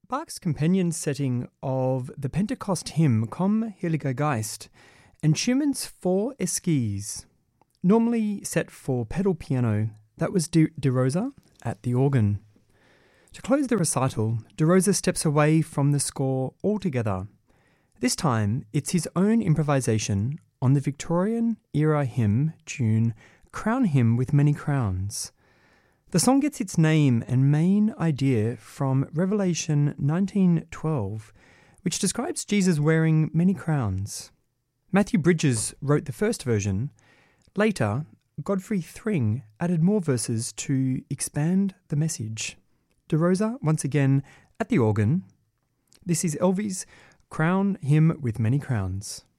Bach's companion setting of the Pentecost hymn Komm, Heiliger Geist, and Schumann's Four Eskies, normally set for pedal piano, that was De Rosa at the organ. To close the recital, De Rosa steps away from the score altogether. This time, it's his own improvisation on the Victorian-era hymn tune Crown Him with Many Crowns. The song gets its name and main idea from Revelation 19:12, which describes Jesus wearing many crowns. Matthew Bridges wrote the first version. Later, Godfrey Thring added more verses to expand the message. De Rosa, once again, at the organ. This is Elvie's Crown Him with Many Crowns.